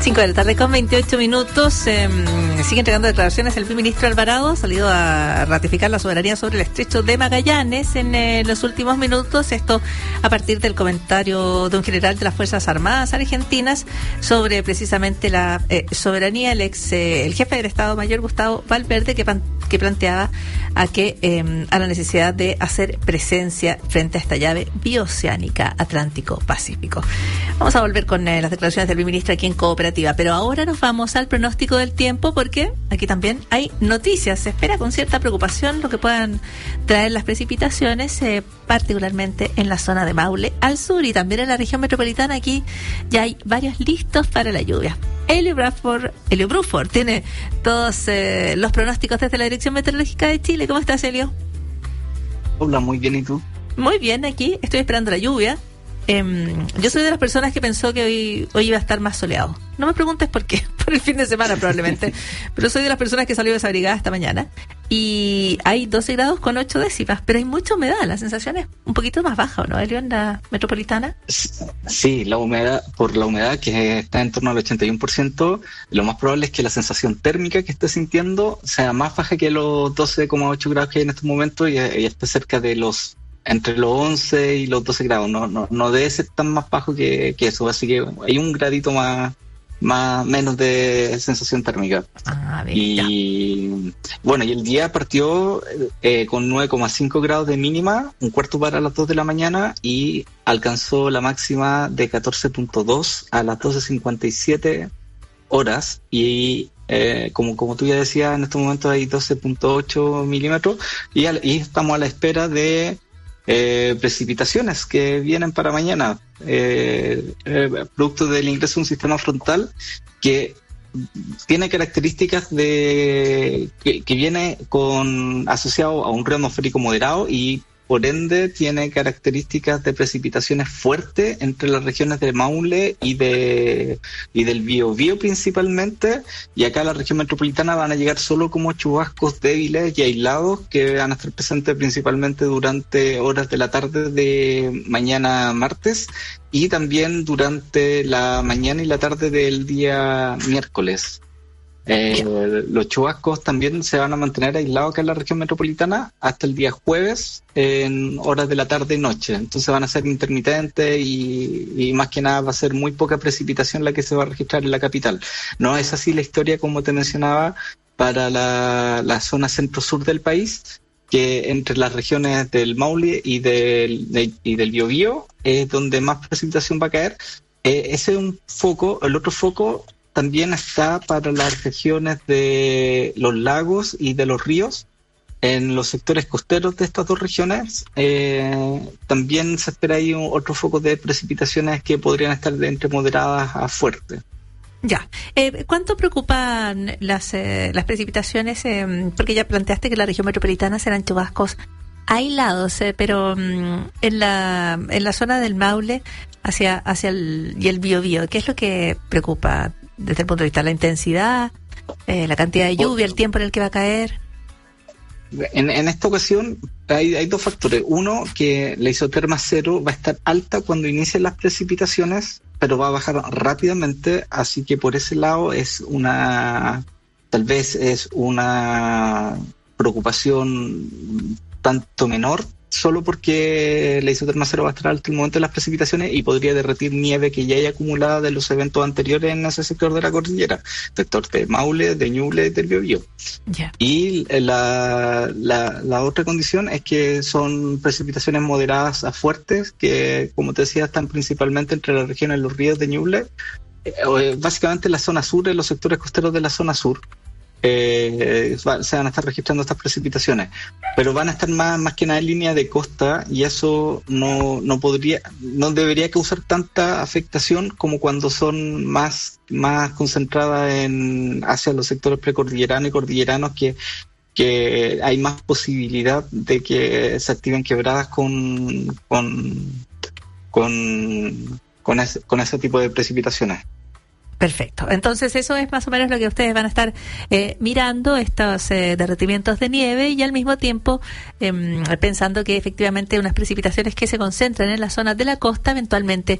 5 de la tarde con 28 minutos. Sigue entregando declaraciones el primer ministro Alvarado. Ha salido a ratificar la soberanía sobre el estrecho de Magallanes en los últimos minutos. Esto a partir del comentario de un general de las Fuerzas Armadas Argentinas sobre precisamente la soberanía. El jefe del Estado Mayor, Gustavo Valverde, que planteaba a la necesidad de hacer presencia frente a esta llave bioceánica Atlántico-Pacífico. Vamos a volver con las declaraciones del primer ministro aquí en Cooperativa. Pero ahora nos vamos al pronóstico del tiempo, porque aquí también hay noticias. Se espera con cierta preocupación lo que puedan traer las precipitaciones, particularmente en la zona de Maule al sur y también en la región metropolitana. Aquí ya hay varios listos para la lluvia. Elio Bruford tiene todos los pronósticos desde la Dirección Meteorológica de Chile. ¿Cómo estás, Elio? Hola, muy bien, ¿y tú? Muy bien, aquí estoy esperando la lluvia. Yo soy de las personas que pensó que hoy iba a estar más soleado. No me preguntes por qué, por el fin de semana probablemente, pero soy de las personas que salió desabrigada esta mañana y hay 12 grados con 8 décimas, pero hay mucha humedad. La sensación es un poquito más baja, ¿no, Elio, en la metropolitana? Sí, la humedad que está en torno al 81%, lo más probable es que la sensación térmica que esté sintiendo sea más baja que los 12,8 grados que hay en este momento y esté cerca de entre los 11 y los 12 grados, no debe ser tan más bajo que eso, así que hay un gradito menos de sensación térmica. Y bueno, y el día partió con 9,5 grados de mínima, un cuarto para las 2 de la mañana, y alcanzó la máxima de 14.2 a las 12:57 horas, y como tú ya decías, en este momento hay 12.8 milímetros, y estamos a la espera de precipitaciones que vienen para mañana, producto del ingreso de un sistema frontal que tiene características que viene asociado a un río atmosférico moderado y por ende tiene características de precipitaciones fuertes entre las regiones de Maule y del Biobío principalmente, y acá a la región metropolitana van a llegar solo como chubascos débiles y aislados que van a estar presentes principalmente durante horas de la tarde de mañana martes y también durante la mañana y la tarde del día miércoles. Los chubascos también se van a mantener aislados acá en la región metropolitana hasta el día jueves en horas de la tarde y noche, entonces van a ser intermitentes y más que nada va a ser muy poca precipitación la que se va a registrar en la capital. No es así la historia, como te mencionaba, para la zona centro-sur del país, que entre las regiones del Maule y del Biobío es donde más precipitación va a caer. Ese es un foco. El otro foco también está para las regiones de los lagos y de los ríos. En los sectores costeros de estas dos regiones también se espera ahí otro foco de precipitaciones que podrían estar de entre moderadas a fuertes. Ya. ¿Cuánto preocupan las precipitaciones? Porque ya planteaste que en la región metropolitana serán chubascos aislados, pero en la zona del Maule hacia el Biobío, ¿qué es lo que preocupa desde el punto de vista de la intensidad, la cantidad de lluvia, el tiempo en el que va a caer? En esta ocasión hay dos factores. Uno, que la isoterma cero va a estar alta cuando inicien las precipitaciones, pero va a bajar rápidamente, así que por ese lado tal vez es una preocupación tanto menor, solo porque la isoterma cero va a estar alta en el momento de las precipitaciones y podría derretir nieve que ya hay acumulada de los eventos anteriores en ese sector de la cordillera, sector de Maule, de Ñuble y del Biobío. Yeah. Y la otra condición es que son precipitaciones moderadas a fuertes, que como te decía están principalmente entre las regiones de los ríos de Ñuble, básicamente en la zona sur, en los sectores costeros de la zona sur. Se van a estar registrando estas precipitaciones, pero van a estar más que nada en línea de costa, y eso no debería causar tanta afectación como cuando son más concentradas hacia los sectores precordilleranos y cordilleranos, que hay más posibilidad de que se activen quebradas con ese tipo de precipitaciones. Perfecto. Entonces eso es más o menos lo que ustedes van a estar mirando, estos derretimientos de nieve, y al mismo tiempo pensando que efectivamente unas precipitaciones que se concentran en las zonas de la costa eventualmente